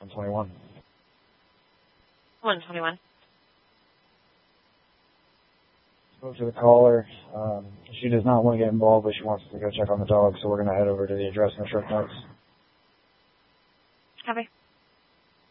121. 121. Spoke to the caller. She does not want to get involved, but she wants to go check on the dog, so we're going to head over to the address in the short notes. Copy.